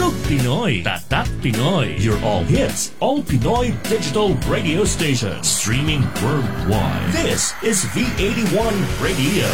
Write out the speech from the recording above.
Tatak Pinoy. Tatak Pinoy. Your all hits, all Pinoy digital radio station. Streaming worldwide. This is V81 Radio.